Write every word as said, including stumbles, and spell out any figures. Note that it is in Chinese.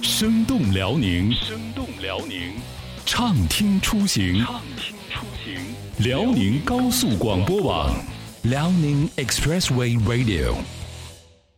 生动辽宁， 生动辽宁， 畅听出行， 畅听出行。 辽宁高速广播网，辽宁 Expressway Radio。